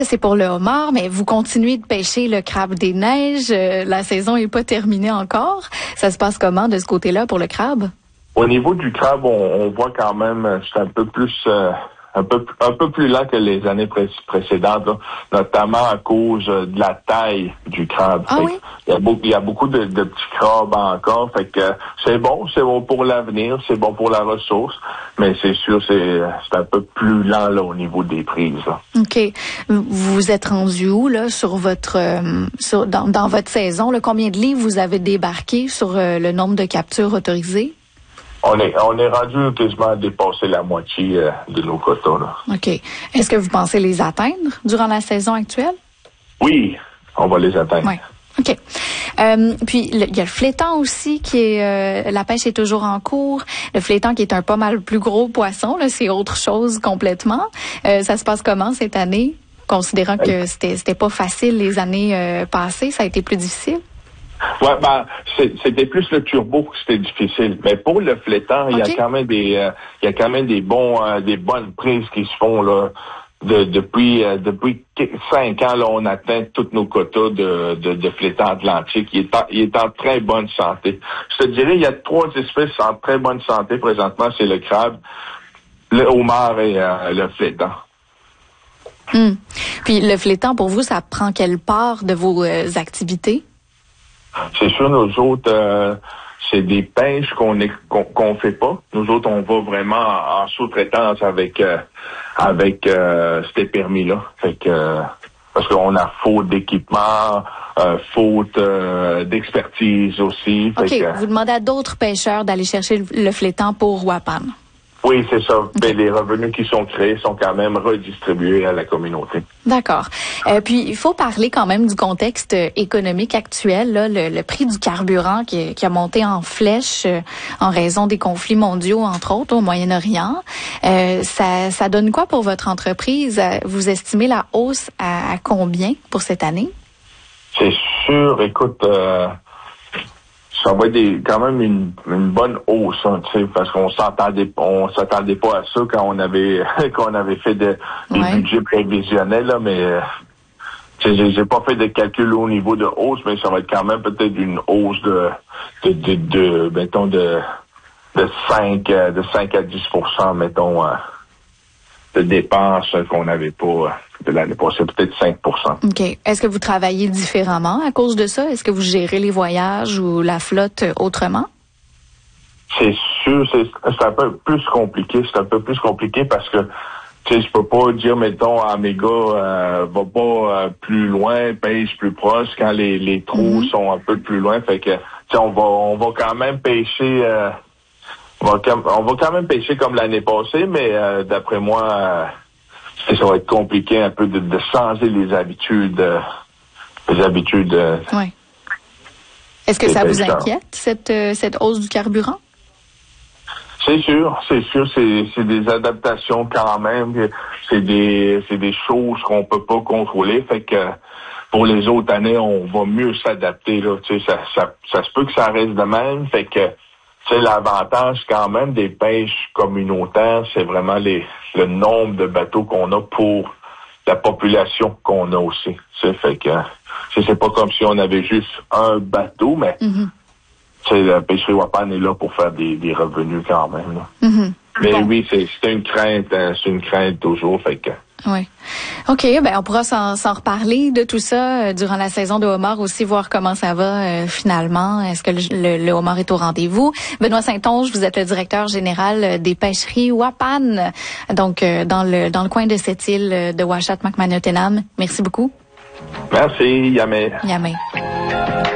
C'est pour le homard, mais vous continuez de pêcher le crabe des neiges. La saison n'est pas terminée encore. Ça se passe comment de ce côté-là pour le crabe? Au niveau du crabe, on voit quand même, c'est un peu plus un peu plus lent que les années précédentes, là, notamment à cause de la taille du crabe. Ah oui? Il y a beaucoup de petits crabes encore, fait que c'est bon pour l'avenir, c'est bon pour la ressource, mais c'est sûr c'est un peu plus lent là au niveau des prises. Là. OK. Vous êtes rendu où là sur votre dans votre saison là, combien de livres vous avez débarqué sur le nombre de captures autorisées? On est rendu quasiment à dépasser la moitié de nos quotas. Là. OK. Est-ce que vous pensez les atteindre durant la saison actuelle? Oui, on va les atteindre. Oui. OK. Puis, il y a le flétan aussi qui est... la pêche est toujours en cours. Le flétan qui est un pas mal plus gros poisson, là, c'est autre chose complètement. Ça se passe comment cette année? Considérant que c'était pas facile les années passées, ça a été plus difficile? Ouais, c'était plus le turbo que c'était difficile. Mais pour le flétan, il y a quand même des bonnes prises qui se font, là. Depuis 5 ans, là, on atteint tous nos quotas de flétan atlantique. Il est en très bonne santé. Je te dirais, il y a 3 espèces en très bonne santé présentement. C'est le crabe, le homard et le flétan. Puis le flétan, pour vous, ça prend quelle part de vos activités? C'est sûr, nous autres, c'est des pêches qu'on fait pas. Nous autres, on va vraiment en sous-traitance avec ces permis-là. Fait que parce qu'on a faute d'équipement, faute d'expertise aussi. OK. Vous demandez à d'autres pêcheurs d'aller chercher le flétan pour Wapan. Oui, c'est ça. Okay. Mais les revenus qui sont créés sont quand même redistribués à la communauté. D'accord. Puis, il faut parler quand même du contexte économique actuel. Là, le prix du carburant qui a monté en flèche en raison des conflits mondiaux, entre autres, au Moyen-Orient. Ça donne quoi pour votre entreprise? Vous estimez la hausse à combien pour cette année? C'est sûr. Écoute... ça va être quand même une bonne hausse, hein, tu sais, parce qu'on s'attendait pas à ça quand on avait fait des budgets prévisionnels, là, mais j'ai pas fait de calcul au niveau de hausse, mais ça va être quand même peut-être une hausse mettons de 5 à 10%, mettons, de dépenses qu'on n'avait pas de l'année passée, peut-être 5%. OK. Est-ce que vous travaillez différemment à cause de ça? Est-ce que vous gérez les voyages ou la flotte autrement? C'est sûr, c'est un peu plus compliqué. C'est un peu plus compliqué parce que, tu sais, je peux pas dire, mettons, à mes gars, va pas plus loin, pêche plus proche quand les trous sont un peu plus loin. Fait que, tu sais, on va quand même pêcher, on va quand même pêcher comme l'année passée, mais d'après moi, ça va être compliqué un peu de changer les habitudes. Oui. Est-ce que ça vous inquiète, cette hausse du carburant? C'est sûr. C'est des adaptations quand même. C'est des choses qu'on peut pas contrôler. Fait que pour les autres années, on va mieux s'adapter, là. Tu sais, ça se peut que ça reste de même. Fait que, tu sais, l'avantage quand même des pêches communautaires, c'est vraiment le nombre de bateaux qu'on a pour la population qu'on a aussi. C'est fait que c'est pas comme si on avait juste un bateau, mais la pêcherie Wapan est là pour faire des revenus quand même. Là. Mais oui, c'est une crainte toujours. Fait que oui. OK, on pourra s'en reparler de tout ça durant la saison de homard aussi, voir comment ça va finalement. Est-ce que le homard est au rendez-vous? Benoît Saint-Onge, vous êtes le directeur général des pêcheries Wapan, donc dans le coin de cette île de Ouachat-Macmahon-Tenam. Merci beaucoup. Merci, Yamé.